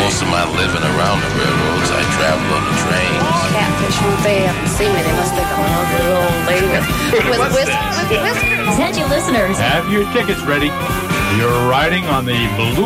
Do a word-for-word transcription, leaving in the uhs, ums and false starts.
most of my living around the railroads. I travel on the trains. Catfish won't they have to see me? They must think I'm an ugly old lady with, with, with, with whiskers. Attention listeners. Have your tickets ready. You're riding on the Blue